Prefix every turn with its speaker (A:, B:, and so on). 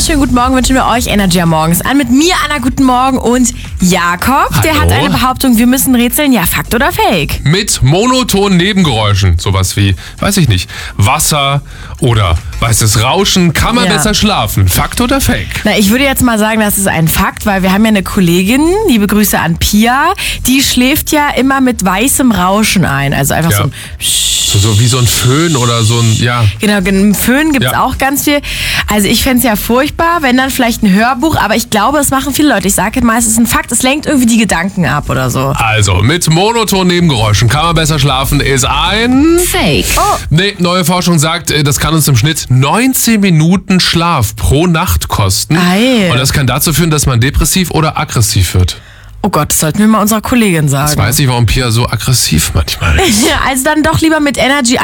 A: wunderschönen guten Morgen wünschen wir euch Energy am Morgens an. Mit mir, Anna, guten Morgen und Jakob, der
B: Hallo.
A: hat eine Behauptung, wir müssen rätseln, ja, Fakt oder Fake?
B: Mit monotonen Nebengeräuschen, sowas wie, weiß ich nicht, Wasser oder weißes Rauschen, kann man
A: Ja.
B: besser schlafen. Fakt oder Fake?
A: Na, ich würde jetzt mal sagen, das ist ein Fakt, weil wir haben ja eine Kollegin, liebe Grüße an Pia, die schläft ja immer mit weißem Rauschen ein. Also einfach
B: Ja.
A: so ein
B: So wie so ein Föhn oder so ein, ja.
A: Genau, im Föhn gibt's
B: Ja.
A: auch ganz viel. Also ich fänd's ja furchtbar, wenn dann vielleicht ein Hörbuch, aber ich glaube, das machen viele Leute. Ich sage mal, es ist ein Fakt, es lenkt irgendwie die Gedanken ab oder so.
B: Also, mit monotonen Nebengeräuschen kann man besser schlafen, ist ein...
A: Fake. Oh.
B: Nee, neue Forschung sagt, das kann uns im Schnitt 19 Minuten Schlaf pro Nacht kosten.
A: Ei.
B: Und das kann dazu führen, dass man depressiv oder aggressiv wird.
A: Oh Gott, das sollten wir mal unserer Kollegin sagen.
B: Jetzt weiß ich, warum Pia so aggressiv manchmal ist.
A: Also dann doch lieber mit Energy